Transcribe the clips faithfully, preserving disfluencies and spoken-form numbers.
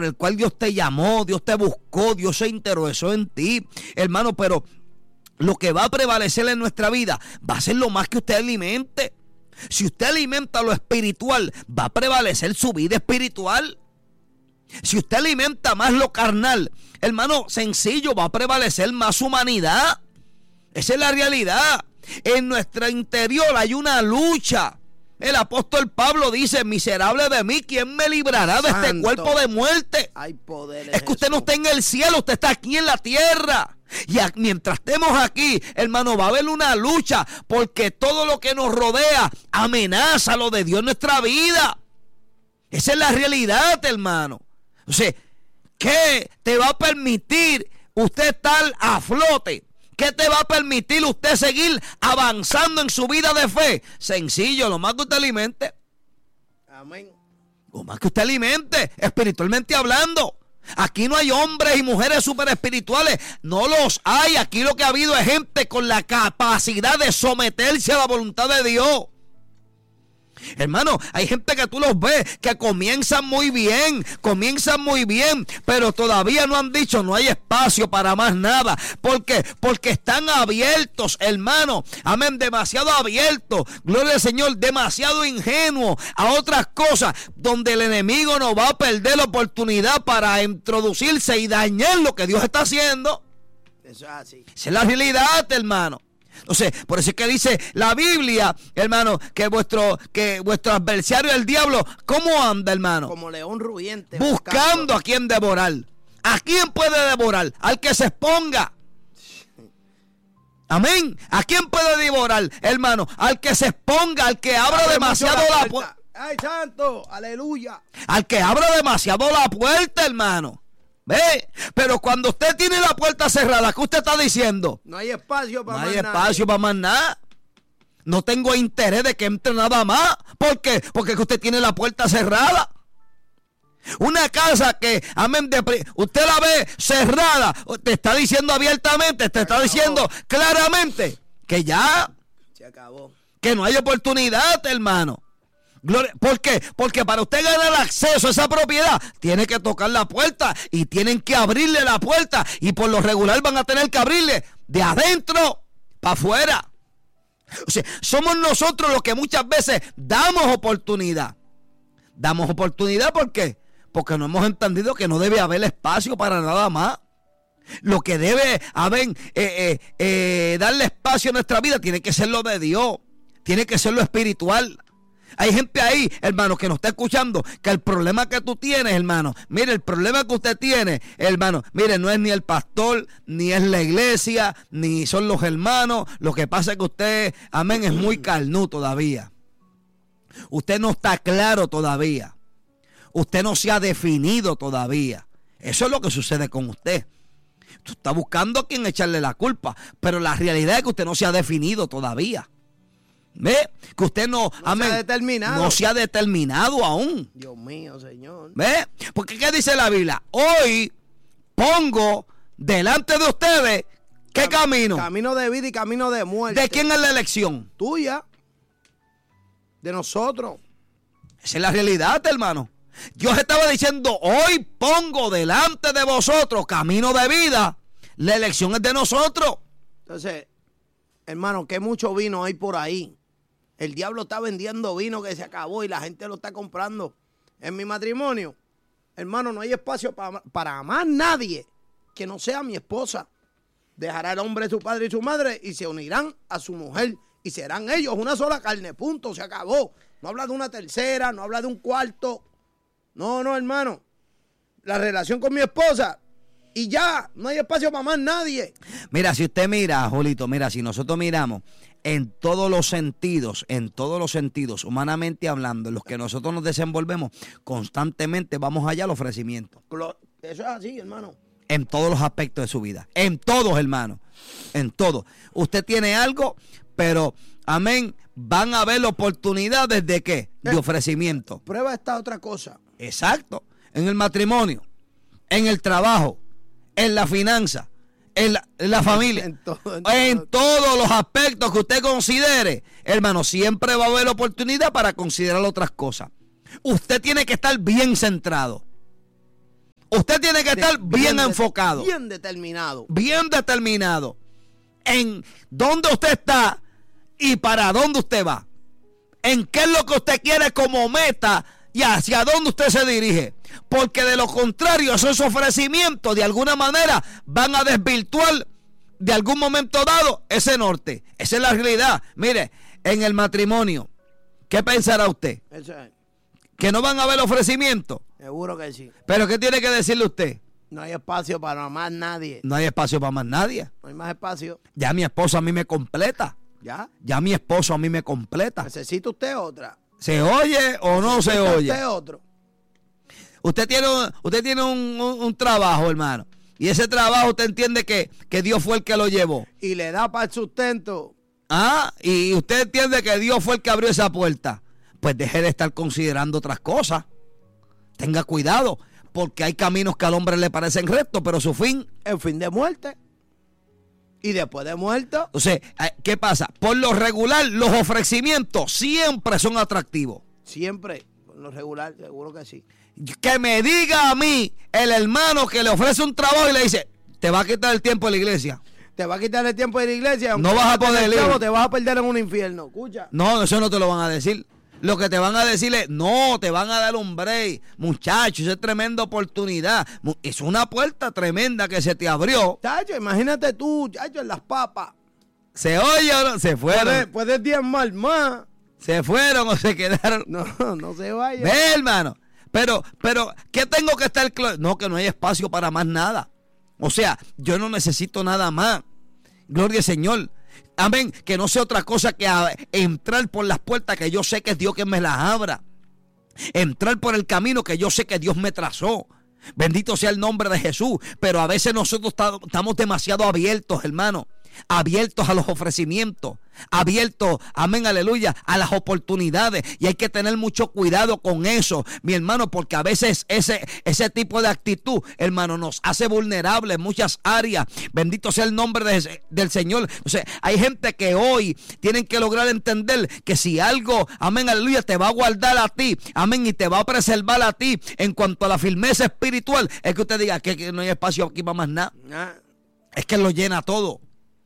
por el cual Dios te llamó, Dios te buscó, Dios se interesó en ti, hermano, pero lo que va a prevalecer en nuestra vida va a ser lo más que usted alimente. Si usted alimenta lo espiritual, va a prevalecer su vida espiritual. Si usted alimenta más lo carnal, hermano, sencillo, va a prevalecer más su humanidad. Esa es la realidad. En nuestro interior hay una lucha. El apóstol Pablo dice: miserable de mí, ¿quién me librará de Santo. este cuerpo de muerte? Hay poder en Es que usted Jesús. no está en el cielo, usted está aquí en la tierra. Y a, mientras estemos aquí, hermano, va a haber una lucha, porque todo lo que nos rodea amenaza lo de Dios en nuestra vida. Esa es la realidad, hermano. O sea, ¿qué te va a permitir usted estar a flote? ¿Qué te va a permitir usted seguir avanzando en su vida de fe? Sencillo, lo más que usted alimente. Amén. Lo más que usted alimente, espiritualmente hablando. Aquí no hay hombres y mujeres super espirituales. No los hay. Aquí lo que ha habido es gente con la capacidad de someterse a la voluntad de Dios. Hermano, hay gente que tú los ves que comienzan muy bien, comienzan muy bien, pero todavía no han dicho, no hay espacio para más nada. ¿Por qué? Porque están abiertos, hermano. Amén, demasiado abiertos. Gloria al Señor, demasiado ingenuos a otras cosas, donde el enemigo no va a perder la oportunidad para introducirse y dañar lo que Dios está haciendo. Eso es así. Esa es la realidad, hermano. Entonces, por eso es que dice la Biblia, hermano, que vuestro, que vuestro adversario, el diablo, ¿cómo anda, hermano? Como león rugiente. Buscando a quien devorar. ¿A quién puede devorar? Al que se exponga. Amén. ¿A quién puede devorar, hermano? Al que se exponga, al que abra Abre demasiado mucho la puerta. puerta. ¡Ay, santo! ¡Aleluya! Al que abra demasiado la puerta, hermano. ¿Ve? Pero cuando usted tiene la puerta cerrada, ¿qué usted está diciendo? No hay espacio para No más hay nada. espacio para más nada. No tengo interés de que entre nada más. ¿Por qué? Porque usted tiene la puerta cerrada. Una casa que, amén, de, usted la ve cerrada, te está diciendo abiertamente, te está diciendo claramente que ya, Se acabó. que no hay oportunidad, hermano. Gloria. ¿Por qué? Porque para usted ganar acceso a esa propiedad, tiene que tocar la puerta y tienen que abrirle la puerta. Y por lo regular van a tener que abrirle de adentro para afuera. O sea, somos nosotros los que muchas veces damos oportunidad. Damos oportunidad, ¿por qué? Porque no hemos entendido que no debe haber espacio para nada más. Lo que debe haber, eh, eh, eh, darle espacio a nuestra vida tiene que ser lo de Dios. Tiene que ser lo espiritual. Hay gente ahí, hermano, que nos está escuchando, que el problema que tú tienes, hermano, mire, el problema que usted tiene, hermano, mire, no es ni el pastor, ni es la iglesia, ni son los hermanos. Lo que pasa es que usted, amén, es muy carnú todavía. Usted no está claro todavía. Usted no se ha definido todavía. Eso es lo que sucede con usted. Usted está buscando a quien echarle la culpa, pero la realidad es que usted no se ha definido todavía. ¿Ve? Que usted no, No amén, se ha determinado. no se ha determinado aún. Dios mío, Señor. ¿Ve? Porque ¿qué dice la Biblia? Hoy pongo delante de ustedes, ¿qué Cam- camino? Camino de vida y camino de muerte. ¿De quién es la elección? Tuya. De nosotros. Esa es la realidad, hermano. Dios estaba diciendo, hoy pongo delante de vosotros camino de vida. La elección es de nosotros. Entonces, hermano, que mucho vino hay por ahí. El diablo está vendiendo vino que se acabó y la gente lo está comprando. En mi matrimonio, hermano, no hay espacio para, para más nadie que no sea mi esposa. Dejará el hombre su padre y su madre y se unirán a su mujer. Y serán ellos una sola carne, punto, se acabó. No habla de una tercera, no habla de un cuarto. No, no, hermano. La relación con mi esposa y ya, no hay espacio para más nadie. Mira, si usted mira, Julito, mira, si nosotros miramos en todos los sentidos, en todos los sentidos, humanamente hablando, en los que nosotros nos desenvolvemos, constantemente vamos allá al ofrecimiento. Eso es así, hermano. En todos los aspectos de su vida. En todos, hermano. En todos. Usted tiene algo, pero, amén, van a haber oportunidades de qué? De ofrecimiento. Prueba esta otra cosa. Exacto. En el matrimonio, en el trabajo, en la finanza, en la, en la familia, En todo, en en, todo. todos los aspectos que usted considere, hermano, siempre va a haber oportunidad para considerar otras cosas. Usted tiene que estar bien centrado. Usted tiene que estar de, bien, bien enfocado. De, bien determinado. Bien determinado en dónde usted está y para dónde usted va. En qué es lo que usted quiere como meta y hacia dónde usted se dirige. Porque de lo contrario, esos ofrecimientos de alguna manera van a desvirtuar de algún momento dado ese norte. Esa es la realidad. Mire, en el matrimonio, ¿qué pensará usted? Eso es. ¿Que no van a haber ofrecimientos? Seguro que sí. ¿Pero qué tiene que decirle usted? No hay espacio para más nadie. No hay espacio para más nadie. No hay más espacio. Ya mi esposo a mí me completa. ¿Ya? Ya mi esposo a mí me completa. ¿Necesita usted otra? ¿Se oye o no se oye? ¿Usted otro? Usted tiene, usted tiene un, un, un trabajo, hermano. Y ese trabajo usted entiende que, que Dios fue el que lo llevó. Y le da para el sustento. Ah, y usted entiende que Dios fue el que abrió esa puerta. Pues deje de estar considerando otras cosas. Tenga cuidado, porque hay caminos que al hombre le parecen rectos, pero su fin... El fin de muerte. Y después de muerto... O sea, ¿qué pasa? Por lo regular, los ofrecimientos siempre son atractivos. Siempre, por lo regular, seguro que sí. Que me diga a mí el hermano que le ofrece un trabajo y le dice, te va a quitar el tiempo de la iglesia. Te va a quitar el tiempo de la iglesia. No vas a poder ir. Te vas a perder en un infierno. Escucha. No, eso no te lo van a decir. Lo que te van a decir es, no, te van a dar un break. Muchachos, esa es tremenda oportunidad. Es una puerta tremenda que se te abrió. Chacho, imagínate tú, chacho, en las papas. ¿Se oye o no? Se fueron. Puedes, puedes diezmar más. ¿Se fueron o se quedaron? No, no se vaya. Ve, hermano. Pero, pero, ¿qué tengo que estar claro? No, que no hay espacio para más nada. O sea, yo no necesito nada más. Gloria al Señor. Amén. Que no sea otra cosa que a, entrar por las puertas que yo sé que es Dios que me las abra. Entrar por el camino que yo sé que Dios me trazó. Bendito sea el nombre de Jesús. Pero a veces nosotros estamos demasiado abiertos, hermano. Abiertos a los ofrecimientos, abiertos, amén, aleluya, a las oportunidades, y hay que tener mucho cuidado con eso, mi hermano, porque a veces ese, ese tipo de actitud, hermano, nos hace vulnerables en muchas áreas. Bendito sea el nombre de, del Señor. O sea, hay gente que hoy tienen que lograr entender que si algo, amén, aleluya, te va a guardar a ti, amén, y te va a preservar a ti en cuanto a la firmeza espiritual, es que usted diga que, que no hay espacio aquí para más nada. Ah. Es que Él lo llena todo.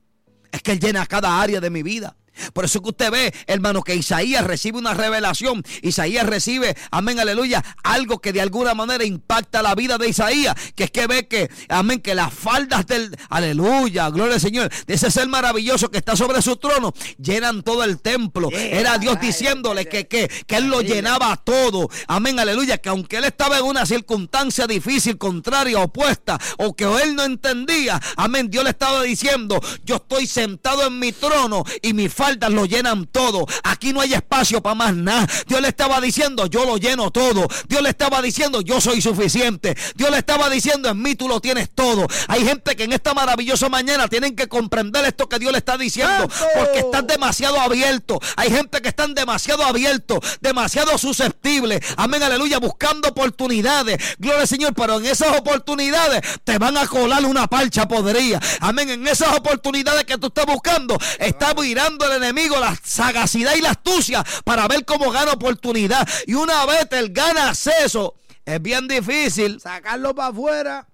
Es que Él llena cada área de mi vida. Por eso que usted ve, hermano, que Isaías recibe una revelación. Isaías recibe, amén, aleluya, algo que de alguna manera impacta la vida de Isaías. Que es que ve que, amén, que las faldas del, aleluya, gloria al Señor, de ese ser maravilloso que está sobre su trono, llenan todo el templo. Era Dios diciéndole que, que, que Él lo llenaba todo. Amén, aleluya, que aunque Él estaba en una circunstancia difícil, contraria, opuesta, o que Él no entendía, amén, Dios le estaba diciendo, yo estoy sentado en mi trono y mi falda lo llenan todo. Aquí no hay espacio para más nada. Dios le estaba diciendo, yo lo lleno todo. Dios le estaba diciendo, yo soy suficiente. Dios le estaba diciendo, en mí tú lo tienes todo. Hay gente que en esta maravillosa mañana tienen que comprender esto que Dios le está diciendo, porque están demasiado abiertos. Hay gente que están demasiado abiertos, demasiado susceptibles. Amén, aleluya, buscando oportunidades. Gloria al Señor, pero en esas oportunidades te van a colar una parcha podrida. Amén, en esas oportunidades que tú estás buscando, está mirando el enemigo la sagacidad y la astucia para ver cómo gana oportunidad. Y una vez él gana acceso, es bien difícil sacarlo para afuera.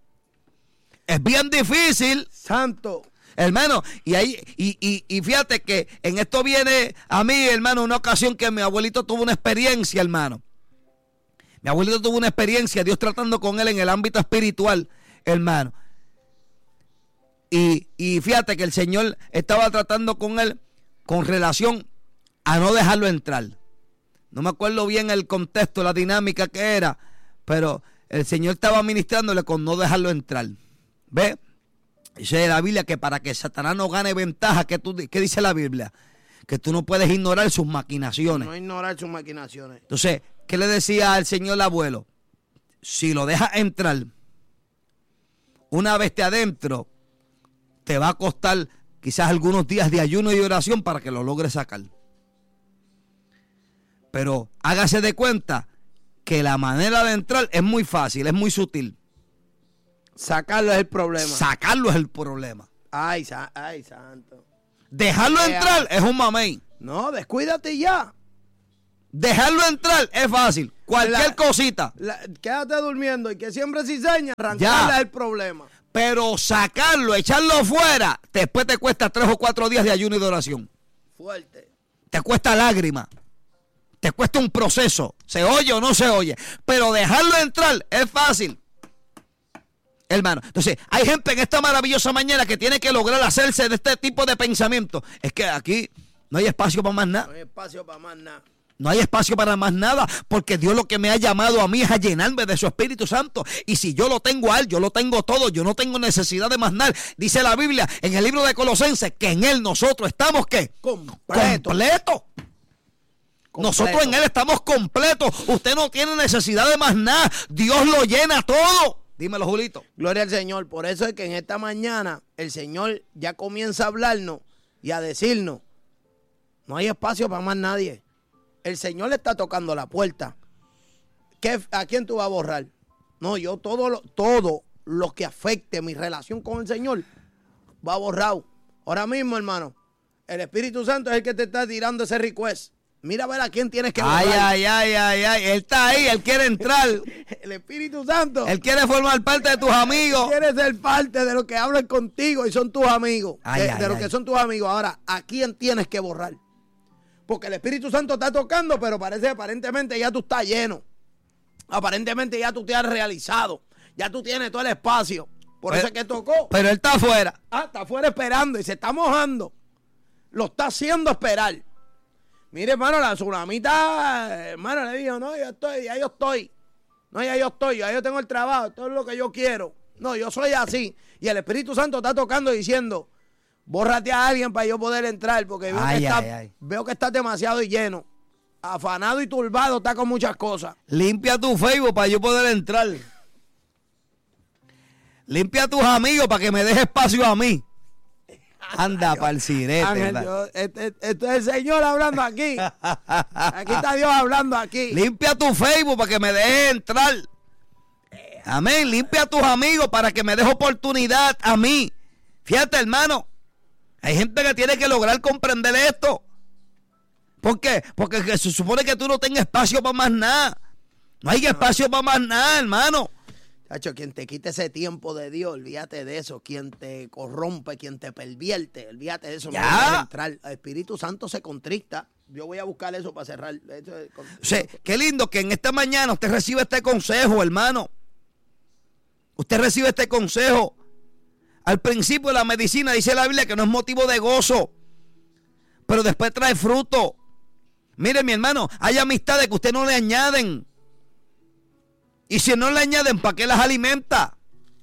Es bien difícil, santo, hermano. Y ahí y, y, y fíjate que en esto viene a mí, hermano, una ocasión que mi abuelito tuvo una experiencia, hermano. Mi abuelito tuvo una experiencia, Dios tratando con él en el ámbito espiritual, hermano. Y, y fíjate que el Señor estaba tratando con él con relación a no dejarlo entrar. No me acuerdo bien el contexto, la dinámica que era, pero el Señor estaba ministrándole con no dejarlo entrar. ¿Ve? Dice la Biblia que para que Satanás no gane ventaja, ¿qué, tú, ¿qué dice la Biblia? Que tú no puedes ignorar sus maquinaciones. No ignorar sus maquinaciones. Entonces, ¿qué le decía al señor abuelo? Si lo dejas entrar, una vez te adentro, te va a costar quizás algunos días de ayuno y oración para que lo logres sacar. Pero hágase de cuenta que la manera de entrar es muy fácil, es muy sutil. Sacarlo es el problema. Sacarlo es el problema. Ay, sa ay santo. Dejarlo eh, entrar es un mamey. No, descuídate ya. Dejarlo entrar es fácil. Cualquier La- cosita. La- quédate durmiendo y que siempre cizaña, arrancarla es el problema. Pero sacarlo, echarlo fuera, después te cuesta tres o cuatro días de ayuno y de oración. Fuerte. Te cuesta lágrimas. Te cuesta un proceso. ¿Se oye o no se oye? Pero dejarlo entrar es fácil. Hermano, entonces hay gente en esta maravillosa mañana que tiene que lograr hacerse de este tipo de pensamiento. Es que aquí no hay espacio para más nada. No hay espacio para más nada. No hay espacio para más nada, porque Dios lo que me ha llamado a mí es a llenarme de su Espíritu Santo. Y si yo lo tengo a Él, yo lo tengo todo, yo no tengo necesidad de más nada. Dice la Biblia en el libro de Colosenses que en Él nosotros estamos, ¿qué? Completo. Completo. Nosotros en Él estamos completos. Usted no tiene necesidad de más nada. Dios lo llena todo. Dímelo, Julito. Gloria al Señor. Por eso es que en esta mañana el Señor ya comienza a hablarnos y a decirnos, no hay espacio para más nadie. El Señor le está tocando la puerta. ¿Qué, ¿A quién tú vas a borrar? No, yo todo lo, todo lo que afecte mi relación con el Señor va borrado. Ahora mismo, hermano, el Espíritu Santo es el que te está tirando ese request. Mira a ver a quién tienes que borrar. Ay, ay, ay, ay, ay. Él está ahí, Él quiere entrar. El Espíritu Santo. Él quiere formar parte de tus amigos. Quiere ser parte de los que hablan contigo y son tus amigos. Ay, de ay, de los ay. que son tus amigos. Ahora, ¿a quién tienes que borrar? Porque el Espíritu Santo está tocando, pero parece aparentemente ya tú estás lleno. Aparentemente ya tú te has realizado. Ya tú tienes todo el espacio. Por Pero- eso es que tocó. Pero Él está afuera. Ah, está afuera esperando y se está mojando. Lo está haciendo esperar. Mire, hermano, la tsunamita, hermano, le dijo, no, yo estoy, ya yo estoy. No, ya yo estoy, ya yo tengo el trabajo, todo es lo que yo quiero. No, yo soy así. Y el Espíritu Santo está tocando diciendo, bórrate a alguien para yo poder entrar, porque veo, Ay, que, está, ay, ay. veo que estás demasiado lleno. Afanado y turbado, está con muchas cosas. Limpia tu Facebook para yo poder entrar. Limpia a tus amigos para que me deje espacio a mí. Anda para el sirete. Ángel, ¿verdad? yo- este, este es el Señor hablando aquí. Aquí está Dios hablando aquí. Limpia tu Facebook para que me deje entrar. Amén. Limpia a tus amigos para que me deje oportunidad a mí. Fíjate, hermano. Hay gente que tiene que lograr comprender esto. ¿Por qué? Porque que se supone que tú no tengas espacio para más nada. No hay espacio para más nada, hermano. Chacho, quien te quite ese tiempo de Dios, olvídate de eso. Quien te corrompe, quien te pervierte, olvídate de eso. Ya. No dejes entrar. El Espíritu Santo se contrista. Yo voy a buscar eso para cerrar. Eso es- O sea, qué lindo que en esta mañana usted recibe este consejo, hermano. Usted recibe este consejo. Al principio de la medicina dice la Biblia que no es motivo de gozo, pero después trae fruto. Mire, mi hermano, hay amistades que usted no le añaden. Y si no le añaden, ¿para qué las alimenta?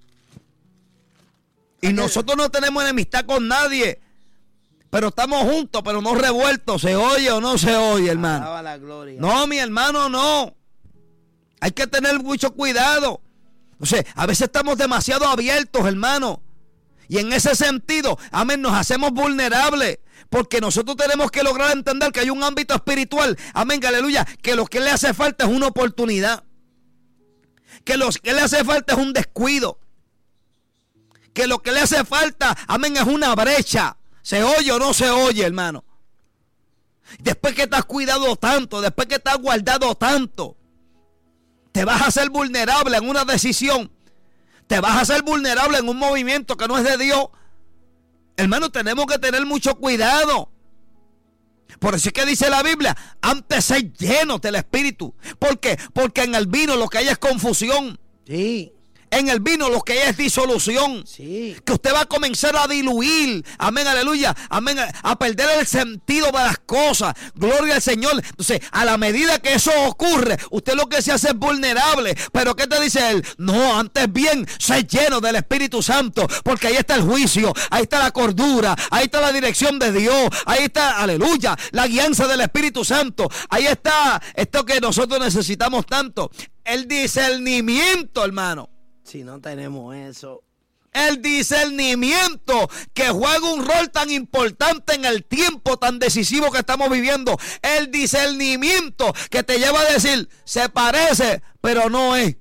Y nosotros no tenemos enemistad con nadie, pero estamos juntos, pero no revueltos. ¿Se oye o no se oye, hermano? Alaba la gloria. No, mi hermano, no. Hay que tener mucho cuidado. O sea, a veces estamos demasiado abiertos, hermano. Y en ese sentido, amén, nos hacemos vulnerables. Porque nosotros tenemos que lograr entender que hay un ámbito espiritual, amén, aleluya, que lo que le hace falta es una oportunidad. Que lo que le hace falta es un descuido. Que lo que le hace falta, amén, es una brecha. ¿Se oye o no se oye, hermano? Después que te has cuidado tanto, después que te has guardado tanto, te vas a hacer vulnerable en una decisión. Te vas a hacer vulnerable en un movimiento que no es de Dios. Hermano, tenemos que tener mucho cuidado. Por eso es que dice la Biblia, antes ser llenos del Espíritu. ¿Por qué? Porque en el vino lo que hay es confusión. Sí, En el vino lo que hay es disolución. sí. Que usted va a comenzar a diluir, amén, aleluya, amén, a perder el sentido de las cosas, gloria al Señor. Entonces, a la medida que eso ocurre, usted lo que se hace es vulnerable. Pero ¿qué te dice él? No, antes bien, ser lleno del Espíritu Santo, porque ahí está el juicio, ahí está la cordura, ahí está la dirección de Dios, ahí está, aleluya, la guianza del Espíritu Santo, ahí está esto que nosotros necesitamos tanto, el discernimiento, hermano. Si no tenemos eso. El discernimiento que juega un rol tan importante en el tiempo tan decisivo que estamos viviendo. El discernimiento que te lleva a decir, se parece, pero no es.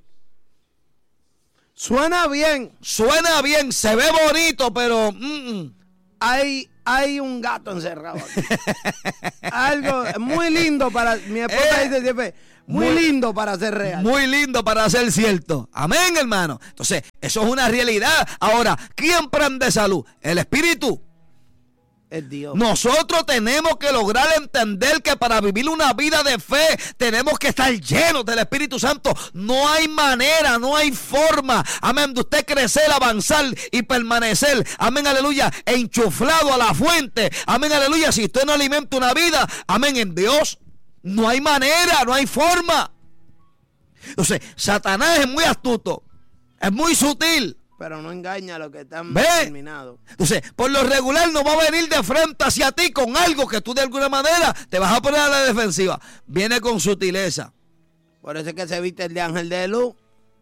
Suena bien. Suena bien, se ve bonito, pero... mm, mm. Hay hay un gato encerrado aquí. Algo muy lindo para... Mi esposa Eh, dice siempre, muy, muy- lindo para ser real. Muy lindo para ser cierto. Amén, hermano. Entonces, eso es una realidad. Ahora, ¿quién prende salud? El Espíritu. Es Dios. Nosotros tenemos que lograr entender que para vivir una vida de fe tenemos que estar llenos del Espíritu Santo. No hay manera, no hay forma, amén, de usted crecer, avanzar y permanecer, amén, aleluya, enchuflado a la fuente, amén, aleluya, si usted no alimenta una vida, amén, en Dios, no hay manera, no hay forma. Entonces, Satanás es muy astuto, es muy sutil. Pero no engaña a los que están Ve. determinados. Entonces, por lo regular no va a venir de frente hacia ti con algo que tú de alguna manera te vas a poner a la defensiva. Viene con sutileza. Por eso es que se viste el de ángel de luz.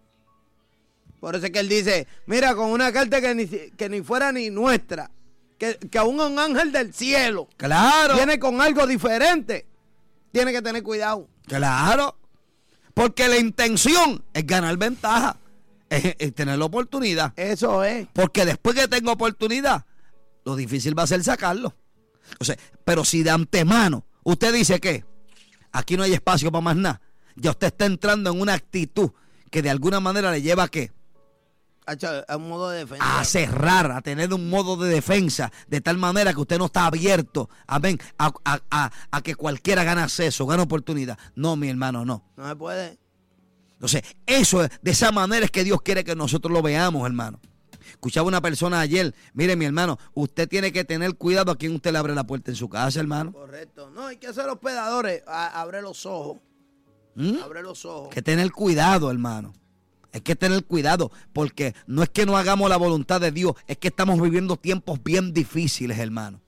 Por eso es que él dice, mira, con una carta que ni, que ni fuera ni nuestra, que, que aún un ángel del cielo Claro, viene con algo diferente. Tiene que tener cuidado. claro. Porque la intención es ganar ventaja, es, es tener la oportunidad. Eso es. Porque después que tengo oportunidad, lo difícil va a ser sacarlo. O sea, pero si de antemano usted dice que aquí no hay espacio para más nada, ya usted está entrando en una actitud que de alguna manera le lleva a qué? Hacho, es un modo de defensa. A cerrar, a tener un modo de defensa, de tal manera que usted no está abierto, amén, a, a, a, a que cualquiera gane acceso, gane oportunidad. No, mi hermano, no. No se puede. Entonces, eso es, de esa manera es que Dios quiere que nosotros lo veamos, hermano. Escuchaba una persona ayer, mire, mi hermano, usted tiene que tener cuidado a quien usted le abre la puerta en su casa, hermano. Correcto. No, hay que ser hospedadores. A- abre los ojos. ¿Mm? Abre los ojos. Hay que tener cuidado, hermano. Hay que tener cuidado, porque no es que no hagamos la voluntad de Dios, es que estamos viviendo tiempos bien difíciles, hermano.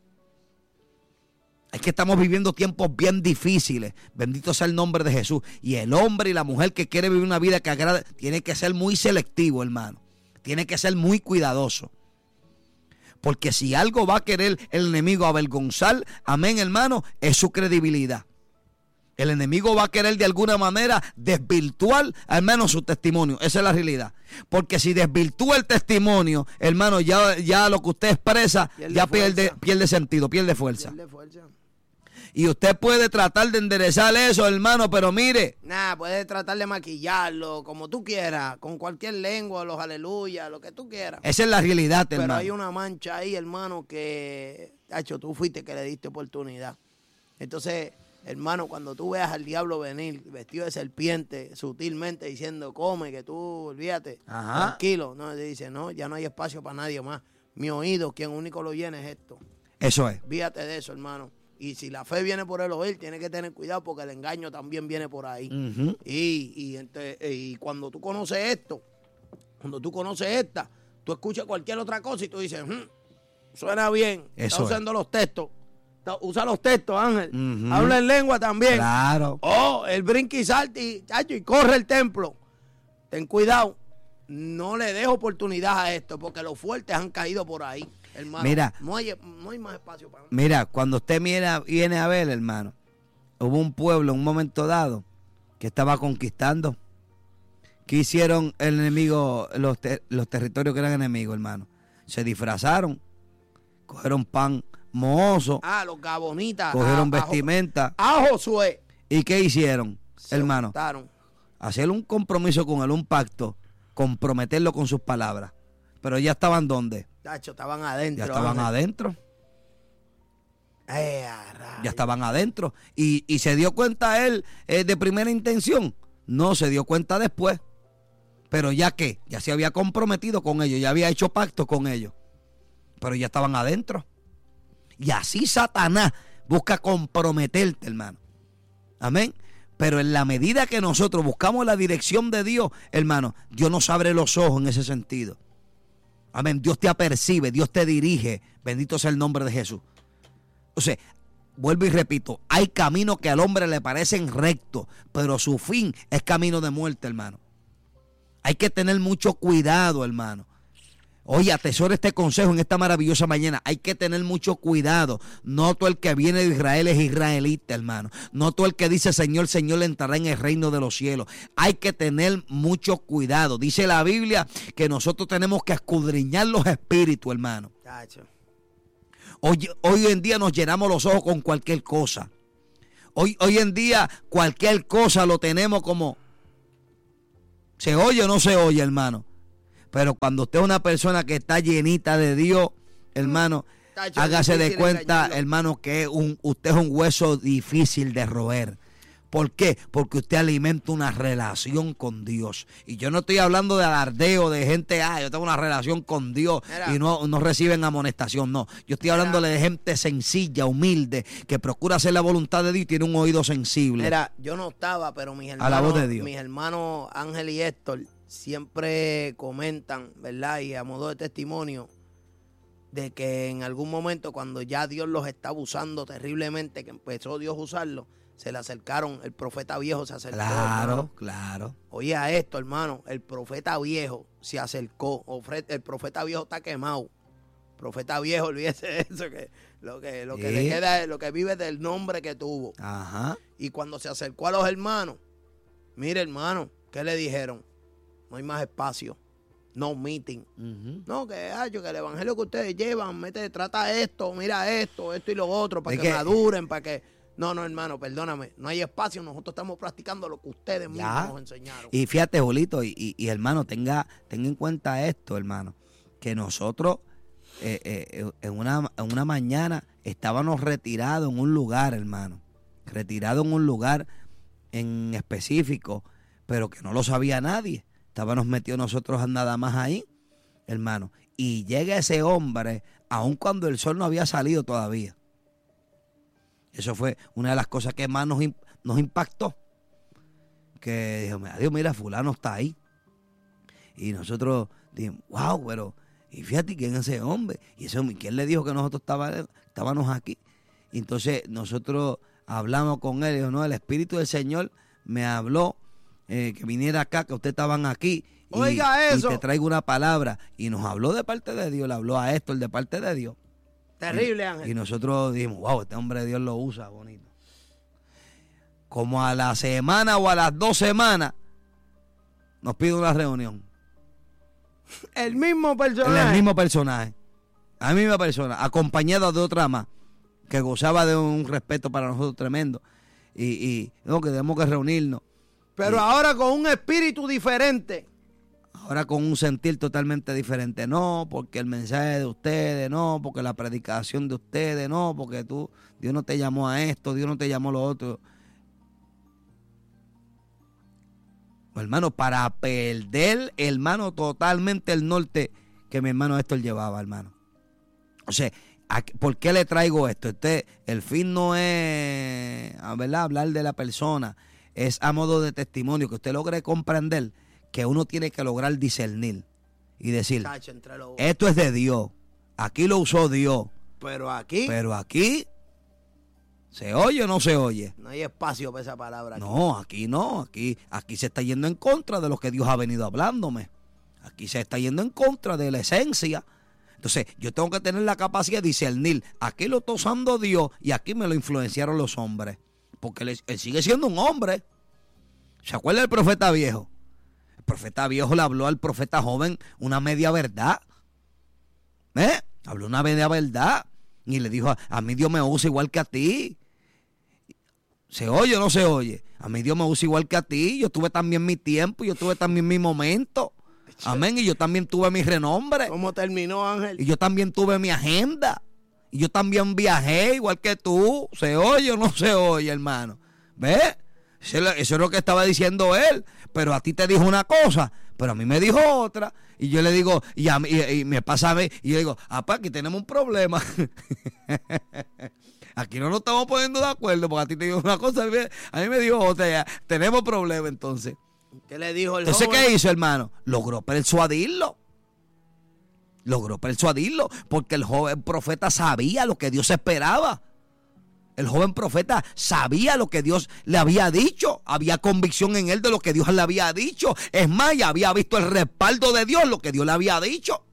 Es que estamos viviendo tiempos bien difíciles. Bendito sea el nombre de Jesús. Y el hombre y la mujer que quiere vivir una vida que agrade, tiene que ser muy selectivo, hermano. Tiene que ser muy cuidadoso. Porque si algo va a querer el enemigo avergonzar, amén, hermano, es su credibilidad. El enemigo va a querer de alguna manera desvirtuar al menos su testimonio. Esa es la realidad. Porque si desvirtúa el testimonio, hermano, ya, ya lo que usted expresa, Pierde ya pierde, fuerza. pierde sentido, pierde fuerza. Pierde fuerza. Y usted puede tratar de enderezar eso, hermano, pero mire, Nada, puedes tratar de maquillarlo como tú quieras, con cualquier lengua, los aleluya, lo que tú quieras. esa es la realidad, Pero hermano. hay una mancha ahí, hermano, que, tacho, tú fuiste que le diste oportunidad. Entonces, hermano, cuando tú veas al diablo venir vestido de serpiente, sutilmente diciendo, come, que tú, olvídate, Ajá. tranquilo. No, le dice, no, ya no hay espacio para nadie más. Mi oído, quien único lo llena es esto. Eso es. Fíjate de eso, hermano. Y si la fe viene por el oír, tiene que tener cuidado porque el engaño también viene por ahí. Ujú. y, y, ente- y cuando tú conoces esto, cuando tú conoces esta, tú escuchas cualquier otra cosa y tú dices, "Hmm, suena bien, Eso está es. usando los textos. Está- usa los textos, Ángel. Ujú. Habla en lengua también. Claro. Oh, el brinca y salta y, chacho, y corre el templo. Ten cuidado. No le des oportunidad a esto porque los fuertes han caído por ahí, hermano. Mira. No hay, no hay más espacio para... Mira, cuando usted mira, viene a ver, hermano, hubo un pueblo en un momento dado que estaba conquistando. ¿Qué hicieron el enemigo, los, te- los territorios que eran enemigos, hermano? Se disfrazaron, cogieron pan mohoso, Ah, los gabonitas. cogieron a- a- vestimenta. A Josué. ¿Y qué hicieron, Se hermano? juntaron. Hacer un compromiso con él, un pacto, comprometerlo con sus palabras. Pero ya estaban ¿dónde? Tacho, estaban adentro. Ya estaban Ángel. adentro. Eh, a rayos. Ya estaban adentro. Y, y se dio cuenta él eh, de primera intención. No, se dio cuenta después. Pero ya que, ya se había comprometido con ellos, ya había hecho pacto con ellos. Pero ya estaban adentro. Y así Satanás busca comprometerte, hermano. Amén. Pero en la medida que nosotros buscamos la dirección de Dios, hermano, Dios nos abre los ojos en ese sentido. Amén. Dios te apercibe, Dios te dirige. Bendito sea el nombre de Jesús. O sea, vuelvo y repito, hay caminos que al hombre le parecen rectos, pero su fin es camino de muerte, hermano. Hay que tener mucho cuidado, hermano. Oye, atesora este consejo en esta maravillosa mañana. Hay que tener mucho cuidado. No todo el que viene de Israel es israelita, hermano. No todo el que dice Señor, Señor entrará en el reino de los cielos. Hay que tener mucho cuidado. Dice la Biblia que nosotros tenemos que escudriñar los espíritus, hermano. Tacho. Hoy, hoy en día nos llenamos los ojos con cualquier cosa. Hoy, hoy en día cualquier cosa lo tenemos como... ¿Se oye o no se oye, hermano? Pero cuando usted es una persona que está llenita de Dios, hermano, Tacho, hágase de cuenta, hermano, que un, usted es un hueso difícil de roer. ¿Por qué? Porque usted alimenta una relación con Dios. Y yo no estoy hablando de alardeo, de gente, ah, yo tengo una relación con Dios. Mira, y no, no reciben amonestación, no. Yo estoy hablándole de gente sencilla, humilde, que procura hacer la voluntad de Dios y tiene un oído sensible. Mira, yo no estaba, pero mis hermanos, a la voz de Dios. Mis hermanos Ángel y Héctor siempre comentan, ¿verdad? Y a modo de testimonio, de que en algún momento cuando ya Dios los está abusando terriblemente, que empezó Dios a usarlos, se le acercaron, el profeta viejo se acercó. Claro, hermano. claro. Oye a esto, hermano, el profeta viejo se acercó, el profeta viejo está quemado. El profeta viejo, olvídese de eso, que lo que, lo que ¿Sí? le queda, lo que vive del nombre que tuvo. Ajá. Y cuando se acercó a los hermanos, mire hermano, ¿qué le dijeron? No hay más espacio. No meeting. Uh-huh. No, que, ay, que el evangelio que ustedes llevan, mete, trata esto, mira esto, esto y lo otro, para que, que maduren, para que... No, no, hermano, perdóname, no hay espacio, nosotros estamos practicando lo que ustedes ya. mismos nos enseñaron. Y fíjate, Julito, y, y, y hermano, tenga, tenga en cuenta esto, hermano, que nosotros eh, eh, en, una, en una mañana estábamos retirados en un lugar, hermano, retirados en un lugar en específico, pero que no lo sabía nadie. Estábamos metidos nosotros nada más ahí, hermano. Y llega ese hombre, aun cuando el sol no había salido todavía. Eso fue una de las cosas que más nos, nos impactó. Que dijo, Dios, mira, fulano está ahí. Y nosotros dijimos, wow, pero, y fíjate quién es ese hombre. Y ese hombre, ¿quién le dijo que nosotros estaba, estábamos aquí? Y entonces nosotros hablamos con él y dijo, no, el Espíritu del Señor me habló eh, que viniera acá, que ustedes estaban aquí. Y, Oiga eso. Y te traigo una palabra. Y nos habló de parte de Dios, le habló a Héctor de parte de Dios. Terrible, y, Ángel. Y nosotros dijimos, wow, este hombre de Dios lo usa, bonito. Como a la semana o a las dos semanas, nos pide una reunión. El mismo personaje. El, el mismo personaje. La misma persona, acompañada de otra más, que gozaba de un respeto para nosotros tremendo. Y, y no, que tenemos que reunirnos. Pero y, ahora con un espíritu diferente. Ahora con un sentir totalmente diferente. No, porque el mensaje de ustedes, no, porque la predicación de ustedes, no, porque tú, Dios no te llamó a esto, Dios no te llamó a lo otro. Hermano, para perder, hermano, totalmente el norte que mi hermano Héctor llevaba, hermano. O sea, ¿por qué le traigo esto? Este, el fin no es, ¿verdad?, hablar de la persona, es a modo de testimonio, que usted logre comprender que uno tiene que lograr discernir y decir, Chacho, entre los... esto es de Dios, aquí lo usó Dios, pero aquí, pero aquí, ¿se oye o no se oye? No hay espacio para esa palabra. Aquí. No, aquí no, aquí, aquí se está yendo en contra de lo que Dios ha venido hablándome, aquí se está yendo en contra de la esencia. Entonces, yo tengo que tener la capacidad de discernir, aquí lo está usando Dios y aquí me lo influenciaron los hombres, porque él, él sigue siendo un hombre. ¿Se acuerda del profeta viejo? El profeta viejo le habló al profeta joven una media verdad. ¿Eh? Habló una media verdad. Y le dijo, a, a mí Dios me usa igual que a ti. ¿Se oye o no se oye? A mí Dios me usa igual que a ti. Yo tuve también mi tiempo, yo tuve también mi momento. Amén. Y yo también tuve mi renombre. ¿Cómo terminó, Ángel? Y yo también tuve mi agenda. Y yo también viajé igual que tú. ¿Se oye o no se oye, hermano? ¿Ves? Eso es lo que estaba diciendo él. Pero a ti te dijo una cosa, pero a mí me dijo otra. Y yo le digo, y, a mí, y, y me pasa a mí, y yo digo, apá, aquí tenemos un problema. Aquí no nos estamos poniendo de acuerdo, porque a ti te dijo una cosa, a mí me dijo otra. Ya. Tenemos problema entonces. ¿Qué le dijo el Entonces, joven? ¿qué hizo, hermano? Logró persuadirlo. Logró persuadirlo, porque el joven profeta sabía lo que Dios esperaba. El joven profeta sabía lo que Dios le había dicho. Había convicción en él de lo que Dios le había dicho. Es más, ya había visto el respaldo de Dios, lo que Dios le había dicho.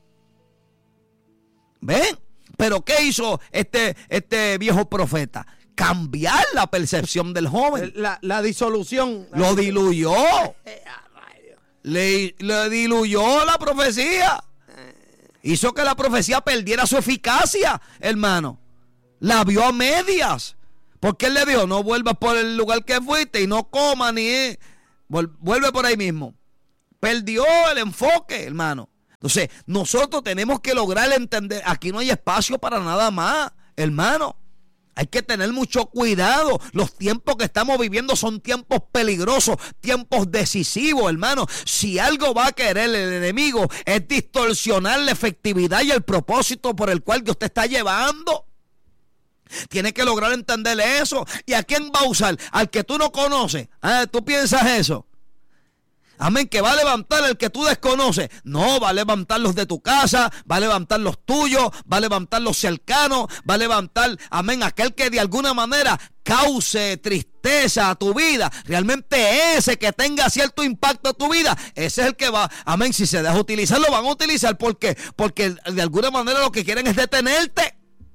¿Ven? Pero ¿qué hizo este, este viejo profeta? Cambiar la percepción del joven. La, la disolución. Lo diluyó. Le, le diluyó la profecía. Hizo que la profecía perdiera su eficacia, hermano. La vio a medias. Porque él le dijo, no vuelvas por el lugar que fuiste y no comas ni... Eh. Vuelve por ahí mismo. Perdió el enfoque, hermano. Entonces, nosotros tenemos que lograr entender, aquí no hay espacio para nada más, hermano. Hay que tener mucho cuidado. Los tiempos que estamos viviendo son tiempos peligrosos, tiempos decisivos, hermano. Si algo va a querer el enemigo es distorsionar la efectividad y el propósito por el cual Dios te está llevando. Tiene que lograr entender eso. ¿Y a quién va a usar? Al que tú no conoces. ¿Ah, tú piensas eso? Amén, que va a levantar el que tú desconoces. No, va a levantar los de tu casa, va a levantar los tuyos, va a levantar los cercanos, va a levantar, amén, aquel que de alguna manera cause tristeza a tu vida. Realmente ese que tenga cierto impacto a tu vida, ese es el que va, amén, si se deja utilizar, lo van a utilizar. ¿Por qué? Porque de alguna manera lo que quieren es detenerte.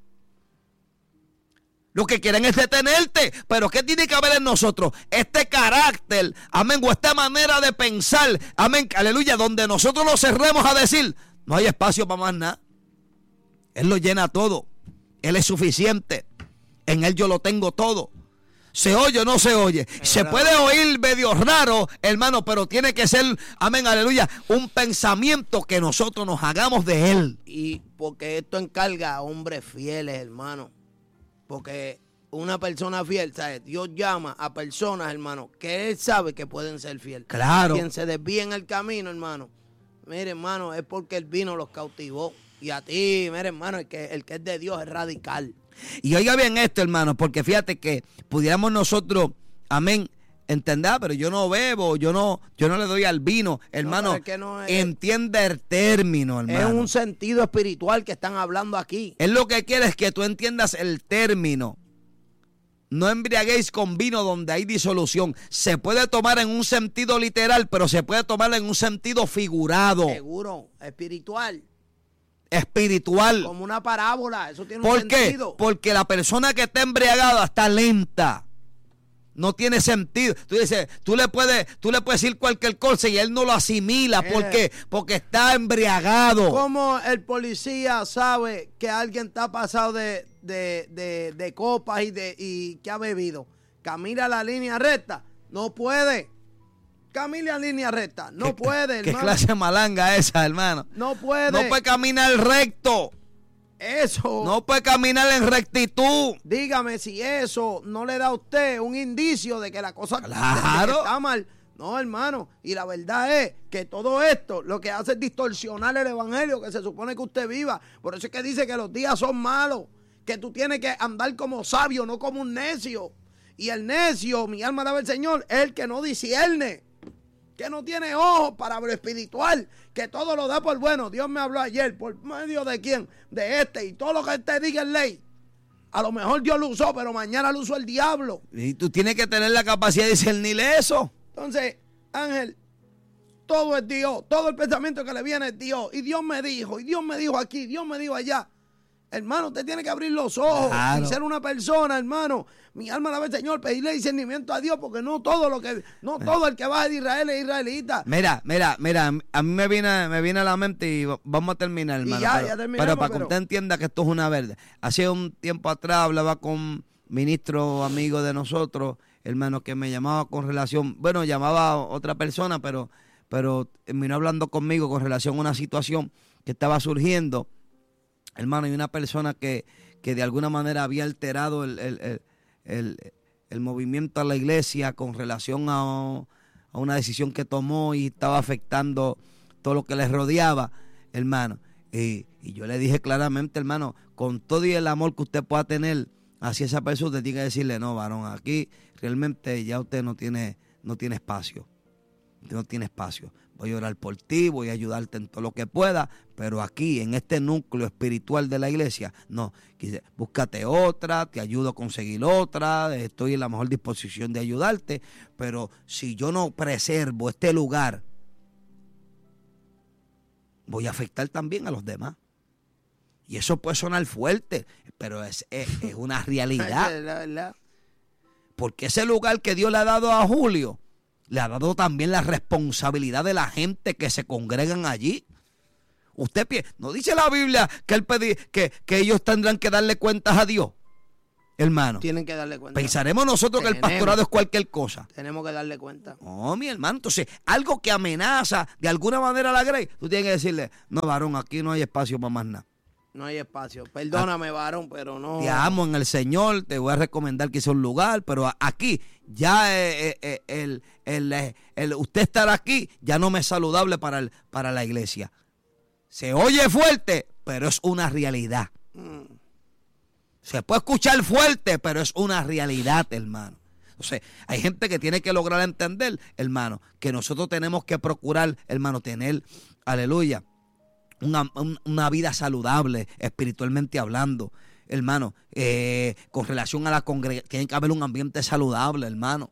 Lo que quieren es detenerte. Pero ¿qué tiene que haber en nosotros? Este carácter, amén, o esta manera de pensar, amén, aleluya, donde nosotros nos cerremos a decir, no hay espacio para más nada. Él lo llena todo. Él es suficiente. En Él yo lo tengo todo. ¿Se oye o no se oye? Se puede oír medio raro, hermano, pero tiene que ser, amén, aleluya, un pensamiento que nosotros nos hagamos de Él. Y porque esto encarga a hombres fieles, hermano. Porque una persona fiel, ¿sabes? Dios llama a personas, hermano, que Él sabe que pueden ser fieles. Claro. Quien se desvía en el camino, hermano, mire, hermano, es porque el vino los cautivó. Y a ti, mire, hermano, el que, el que es de Dios es radical. Y oiga bien esto, hermano, porque fíjate que pudiéramos nosotros, amén, entender, pero yo no bebo, yo no, yo no le doy al vino, hermano. No, es que no es, entiende el término, hermano. Es un sentido espiritual que están hablando aquí. Él lo que quiere es que tú entiendas el término. No embriaguéis con vino donde hay disolución. Se puede tomar en un sentido literal, pero se puede tomar en un sentido figurado. Seguro, espiritual. Espiritual. Como una parábola, eso tiene un ¿Por sentido. qué? Porque la persona que está embriagada está lenta. No tiene sentido. Tú dices, tú le puedes, tú le puedes decir cualquier cosa y él no lo asimila. Eh. ¿Por qué? Porque está embriagado. ¿Cómo el policía sabe que alguien está pasado de, de, de, de copas y de y que ha bebido? Camina la línea recta. No puede. Camina en línea recta. No ¿Qué, puede, ¿Qué hermano? clase de malanga esa, hermano? No puede. No puede caminar recto. Eso. No puede caminar en rectitud. Dígame si eso no le da a usted un indicio de que la cosa claro. está mal. No, hermano. Y la verdad es que todo esto lo que hace es distorsionar el evangelio que se supone que usted viva. Por eso es que dice que los días son malos. Que tú tienes que andar como sabio, no como un necio. Y el necio, mi alma alaba al Señor, es el que no discierne. Que no tiene ojos para lo espiritual, que todo lo da por bueno. Dios me habló ayer, ¿por medio de quién? De este, y todo lo que te diga es ley. A lo mejor Dios lo usó, pero mañana lo usó el diablo. Y tú tienes que tener la capacidad de discernir eso. Entonces, Ángel, todo es Dios, todo el pensamiento que le viene es Dios. Y Dios me dijo, y Dios me dijo aquí, Dios me dijo allá. Hermano, usted tiene que abrir los ojos claro. y ser una persona, hermano. Mi alma alaba al Señor, pedirle discernimiento a Dios, porque no todo lo que, no todo el que baja de Israel es israelita. Mira, mira, mira, a mí me viene, me viene a la mente y vamos a terminar, hermano. Y ya, pero, ya pero para pero... que usted entienda que esto es una verdad. Hace un tiempo atrás hablaba con un ministro amigo de nosotros, hermano, que me llamaba con relación, bueno, llamaba a otra persona, pero, pero terminó hablando conmigo con relación a una situación que estaba surgiendo. Hermano, y una persona que, que de alguna manera había alterado el, el, el, el, el movimiento a la iglesia con relación a, a una decisión que tomó y estaba afectando todo lo que les rodeaba, hermano. Y, y yo le dije claramente, hermano, con todo y el amor que usted pueda tener hacia esa persona, usted tiene que decirle, no, varón, aquí realmente ya usted no tiene, no tiene espacio. Usted no tiene espacio. Voy a orar por ti, voy a ayudarte en todo lo que pueda, pero aquí, en este núcleo espiritual de la iglesia, no. Búscate otra, te ayudo a conseguir otra, estoy en la mejor disposición de ayudarte, pero si yo no preservo este lugar, voy a afectar también a los demás. Y eso puede sonar fuerte, pero es, es, es una realidad. Porque ese lugar que Dios le ha dado a Julio, le ha dado también la responsabilidad de la gente que se congregan allí. Usted pie, no dice la Biblia que él pedi, que, que ellos tendrán que darle cuentas a Dios, hermano. Tienen que darle cuenta. Pensaremos nosotros tenemos, que el pastorado es cualquier cosa. Tenemos que darle cuenta. No, mi hermano. Entonces, algo que amenaza de alguna manera a la grey, tú tienes que decirle, no, varón, aquí no hay espacio para más nada. No hay espacio. Perdóname, ah, varón, pero no. Te amo en el Señor, te voy a recomendar que sea un lugar, pero aquí ya eh, eh, el, el, el, el usted estar aquí ya no me es saludable para, el, para la iglesia. Se oye fuerte, pero es una realidad. Mm. Se puede escuchar fuerte, pero es una realidad, hermano. Entonces, hay gente que tiene que lograr entender, hermano, que nosotros tenemos que procurar, hermano, tener, aleluya, Una, una vida saludable, espiritualmente hablando, hermano, eh, con relación a la congregación, tiene que haber un ambiente saludable, hermano.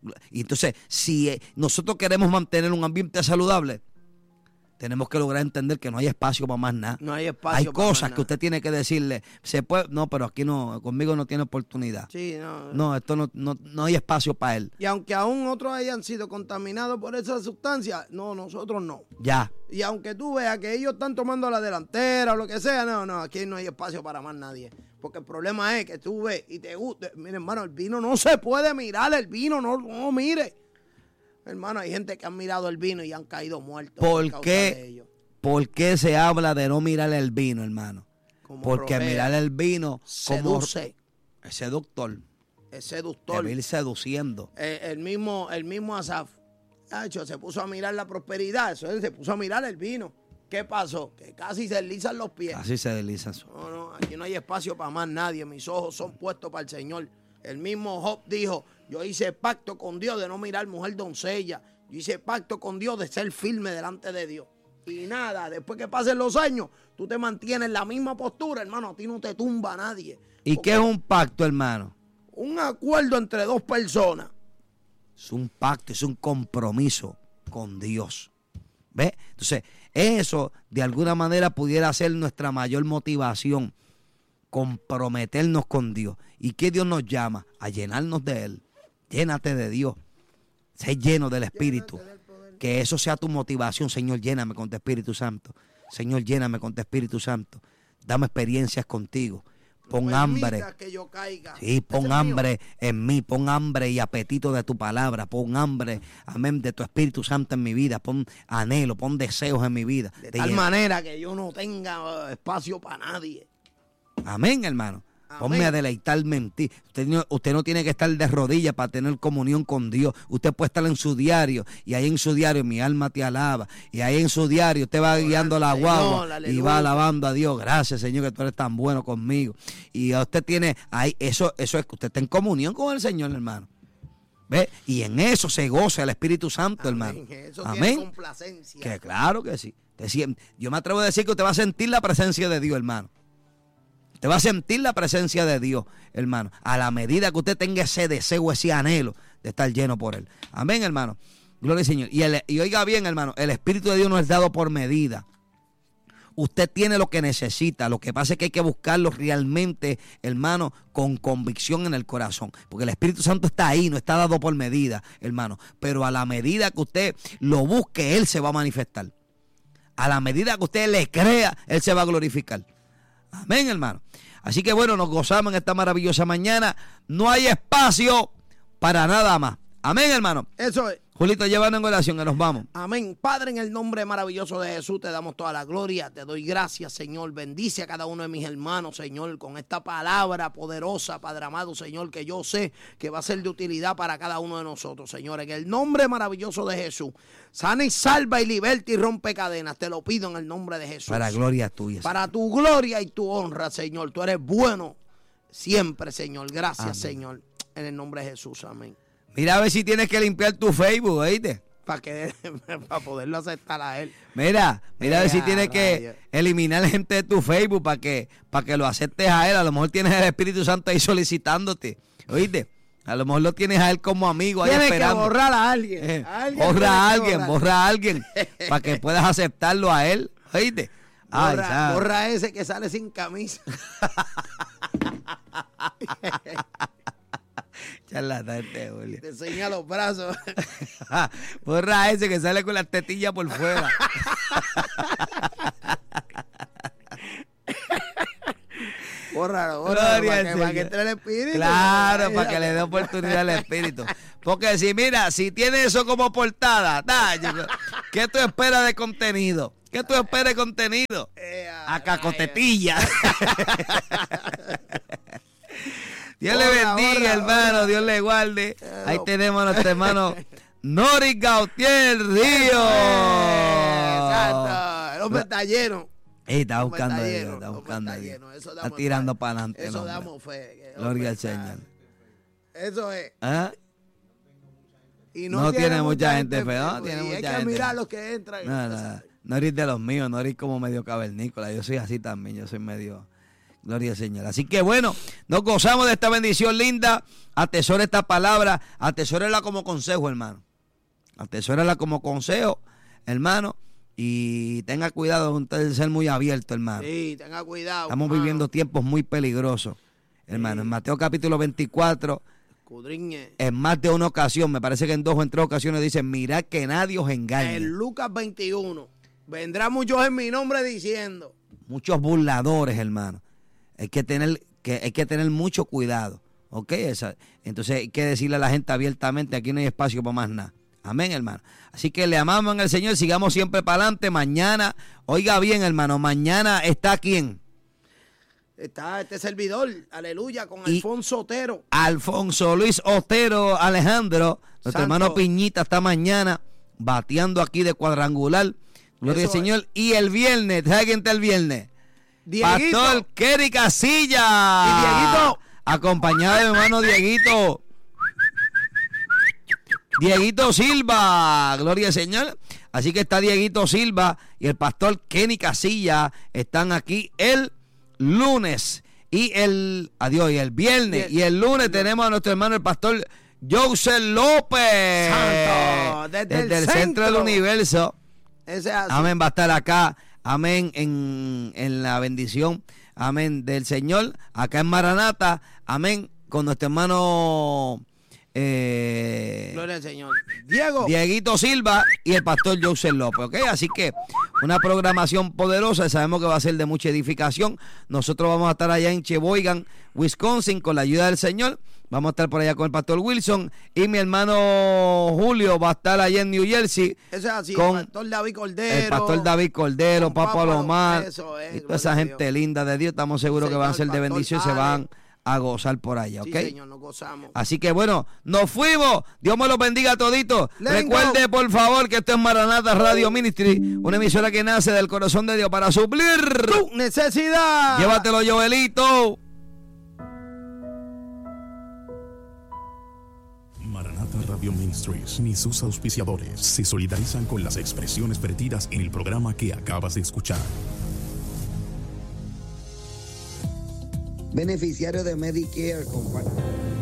Y entonces, si eh, nosotros queremos mantener un ambiente saludable, tenemos que lograr entender que no hay espacio para más nada. No hay espacio hay para cosas más que nada. Usted tiene que decirle, se puede, no, pero aquí no, conmigo no tiene oportunidad. Sí, no. No, esto no, no, no hay espacio para él. Y aunque aún otros hayan sido contaminados por esa sustancia, no, nosotros no. Ya. Y aunque tú veas que ellos están tomando la delantera o lo que sea, no, no, aquí no hay espacio para más nadie. Porque el problema es que tú ves y te gusta. Mire, hermano, el vino no se puede mirar, el vino no, no mire. Hermano, hay gente que han mirado el vino y han caído muertos. ¿Por, por qué? ¿Por qué se habla de no mirar el vino, hermano? Como Porque provea, mirar el vino seduce. Como es seductor. Es seductor. Debe ir seduciendo. Eh, el mismo, el mismo Asaf, hecho, se puso a mirar la prosperidad, eso es, se puso a mirar el vino. ¿Qué pasó? Que casi se deslizan los pies. Casi se deslizan. No, no, aquí no hay espacio para más nadie. Mis ojos son puestos para el Señor. El mismo Job dijo, yo hice pacto con Dios de no mirar mujer doncella. Yo hice pacto con Dios de ser firme delante de Dios. Y nada, después que pasen los años, tú te mantienes en la misma postura, hermano. A ti no te tumba nadie. ¿Y qué es un pacto, hermano? Un acuerdo entre dos personas. Es un pacto, es un compromiso con Dios. ¿Ves? Entonces, eso de alguna manera pudiera ser nuestra mayor motivación. Comprometernos con Dios. ¿Y qué Dios nos llama? A llenarnos de Él. Llénate de Dios. Sé lleno del Espíritu. Que eso sea tu motivación. Señor, lléname con tu Espíritu Santo. Señor, lléname con tu Espíritu Santo. Dame experiencias contigo. Pon no hambre. Que yo caiga. Sí, pon hambre en mí. Pon hambre y apetito de tu palabra. Pon hambre, amén, de tu Espíritu Santo en mi vida. Pon anhelo, pon deseos en mi vida. De, de tal llena. manera que yo no tenga espacio para nadie. Amén, hermano. Amén. Ponme a deleitarme en ti. Usted no, usted no tiene que estar de rodillas para tener comunión con Dios. Usted puede estar en su diario. Y ahí en su diario mi alma te alaba. Y ahí en su diario usted va guiando la guagua y va alabando a Dios. Gracias, Señor, que tú eres tan bueno conmigo. Y usted tiene ahí, eso, eso es que usted está en comunión con el Señor, hermano. ¿Ve? Y en eso se goza el Espíritu Santo, Amén. hermano. Eso Amén. Tiene complacencia. Que claro que sí. Yo me atrevo a decir que usted va a sentir la presencia de Dios, hermano. Usted va a sentir la presencia de Dios, hermano, a la medida que usted tenga ese deseo, ese anhelo de estar lleno por Él. Amén, hermano. Gloria al Señor. Y, el, y oiga bien, hermano, el Espíritu de Dios no es dado por medida. Usted tiene lo que necesita. Lo que pasa es que hay que buscarlo realmente, hermano, con convicción en el corazón. Porque el Espíritu Santo está ahí, no está dado por medida, hermano. Pero a la medida que usted lo busque, Él se va a manifestar. A la medida que usted le crea, Él se va a glorificar. Amén, hermano. Así que bueno, nos gozamos en esta maravillosa mañana. No hay espacio para nada más. Amén, hermano. Eso es. Julito, llévanos en oración, que nos vamos. Amén. Padre, en el nombre maravilloso de Jesús, te damos toda la gloria. Te doy gracias, Señor. Bendice a cada uno de mis hermanos, Señor, con esta palabra poderosa, Padre amado, Señor, que yo sé que va a ser de utilidad para cada uno de nosotros, Señor. En el nombre maravilloso de Jesús, sana y salva y liberta y rompe cadenas. Te lo pido en el nombre de Jesús. Para gloria tuya. Para tu gloria y tu honra, Señor. Tú eres bueno siempre, Señor. Gracias, amén. Señor. En el nombre de Jesús. Amén. Mira a ver si tienes que limpiar tu Facebook, ¿oíste? Para que para poderlo aceptar a él. Mira, mira a ver si tienes que eliminar gente de tu Facebook para que, para que lo aceptes a él. A lo mejor tienes el Espíritu Santo ahí solicitándote, ¿oíste? A lo mejor lo tienes a él como amigo ahí tienes esperando. Tienes que borrar a alguien. Eh, a alguien borra a alguien, borrar. borra a alguien para que puedas aceptarlo a él, ¿oíste? Borra, Ay, borra a ese que sale sin camisa. Charlatán, Julio. Te enseña los brazos. Borra a ese que sale con las tetillas por fuera. bórralo, bórralo, Gloria para, al que, para que Señor. entre el espíritu. Claro, para que le dé oportunidad al espíritu. Porque si mira, si tiene eso como portada, da, yo- ¿qué tú esperas de contenido? ¿Qué tú esperas de contenido? Eh, A cacotetilla. Dios le Ora, bendiga, ora, hermano. ora. Dios le guarde. Eh, Ahí no. tenemos a nuestro hermano Noris Gautier Río. Exacto. El hombre está lleno. Ey, está El hombre buscando a está Dios, lleno, está el hombre buscando a está Dios. lleno. Eso Está damos tirando fe. para adelante. el Eso hombre. damos fe. que el Gloria hombre al está- Señor. Eso es. ¿Ah? Y No tiene mucha gente fe, no y tiene hay mucha que gente. mirar los que entran. No, no, no eres de los míos, no eres como medio cavernícola. Yo soy así también, yo soy medio. Gloria al Señor. Así que bueno, nos gozamos de esta bendición linda. Atesora esta palabra, atesórela como consejo, hermano. Atesórela como consejo, hermano. Y tenga cuidado de ser muy abierto, hermano. Sí, tenga cuidado. Estamos hermano. viviendo tiempos muy peligrosos, hermano. En Mateo capítulo veinticuatro, Escudriñe. en más de una ocasión, me parece que en dos o en tres ocasiones dice, mirad que nadie os engañe. En Lucas veintiuno. Vendrán muchos en mi nombre diciendo. Muchos burladores, hermano. Hay que tener, que, hay que tener mucho cuidado. ¿Ok? Esa, entonces hay que decirle a la gente abiertamente, aquí no hay espacio para más nada. Amén, hermano. Así que le amamos en el Señor, sigamos siempre para adelante. Mañana, oiga bien, hermano, mañana está quién? Está este servidor, aleluya, con Y- Alfonso Otero. Alfonso Luis Otero Alejandro. Nuestro Santo. hermano Piñita está mañana bateando aquí de cuadrangular. Gloria al Eso es. Señor. Y el viernes, ¿sabes quién está el viernes? Dieguito. Pastor Kerry Casilla. Y Dieguito. Acompañado de mi hermano Dieguito. Dieguito Silva. Gloria al Señor. Así que está Dieguito Silva y el pastor Kenny Casilla. Están aquí el lunes. Y el, adiós, y el viernes. Bien. Y el lunes tenemos a nuestro hermano el pastor Joseph López. Santo, desde el el centro del centro. universo. Ese es así. Amén, va a estar acá, amén, en, en la bendición, amén, del Señor, acá en Maranata, amén, con nuestro hermano eh, Gloria al Señor. Diego. Dieguito Silva y el pastor Joseph López, ¿ok? Así que una programación poderosa, sabemos que va a ser de mucha edificación. Nosotros vamos a estar allá en Sheboygan, Wisconsin, con la ayuda del Señor. Vamos a estar por allá con el pastor Wilson y mi hermano Julio va a estar allá en New Jersey. Eso es así. con el pastor David Cordero. El pastor David Cordero, con Papa Papa Lomar, eso es, y toda gloria esa a gente Dios. linda de Dios. Estamos seguros Sí, que van a señor, ser de pastor bendición y se Ale. van a gozar por allá, ¿ok? Sí, Señor, nos gozamos. Así que bueno, nos fuimos. Dios me los bendiga a toditos. Let Recuerde, go. por favor, que esto es Maranata Radio Ministry, una emisora que nace del corazón de Dios para suplir. Tu necesidad. Llévatelo, Joelito. Maranata Radio Ministries ni sus auspiciadores se solidarizan con las expresiones vertidas en el programa que acabas de escuchar. Beneficiario de Medicare, compa-